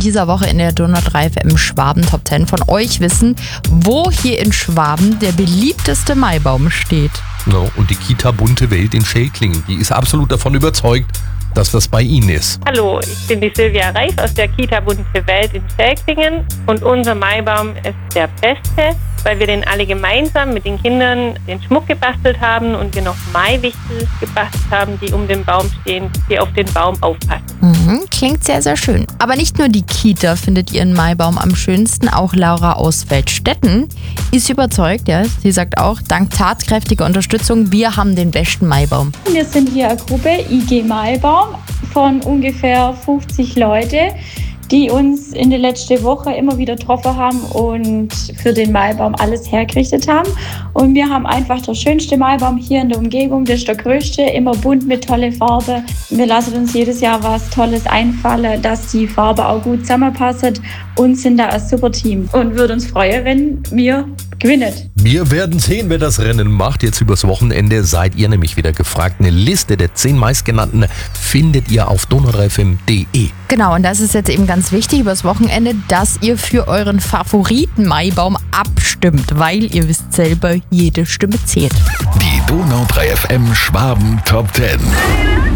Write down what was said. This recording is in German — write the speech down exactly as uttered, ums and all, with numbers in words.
dieser Woche in der Donau drei F M Schwaben Top zehn von euch wissen, wo hier in Schwaben der beliebteste Maibaum steht. No, und die Kita Bunte Welt in Schelklingen, die ist absolut davon überzeugt, dass das bei Ihnen ist. Hallo, ich bin die Silvia Reif aus der Kita Bunte Welt in Schelklingen und unser Maibaum ist der beste, weil wir den alle gemeinsam mit den Kindern den Schmuck gebastelt haben und wir noch Maiwichtel gebastelt haben, die um den Baum stehen, die auf den Baum aufpassen. Mhm, klingt sehr, sehr schön. Aber nicht nur die Kita findet ihren Maibaum am schönsten, auch Laura aus Feldstetten ist überzeugt. Ja, sie sagt auch, dank tatkräftiger Unterstützung, wir haben den besten Maibaum. Wir sind hier eine Gruppe I G Maibaum von ungefähr fünfzig Leute, die uns in der letzten Woche immer wieder getroffen haben und für den Maibaum alles hergerichtet haben. Und wir haben einfach der schönste Maibaum hier in der Umgebung, das ist der größte, immer bunt mit tolle Farbe. Wir lassen uns jedes Jahr was Tolles einfallen, dass die Farbe auch gut zusammenpasst und sind da ein super Team und würde uns freuen, wenn wir gewinnen. Wir werden sehen, wer das Rennen macht. Jetzt übers Wochenende seid ihr nämlich wieder gefragt. Eine Liste der zehn meistgenannten findet ihr auf donau drei f m punkt d e. Genau, und das ist jetzt eben ganz wichtig übers Wochenende, dass ihr für euren Favoriten Maibaum abstimmt, weil ihr wisst selber, jede Stimme zählt. Die Donau drei F M Schwaben Top zehn.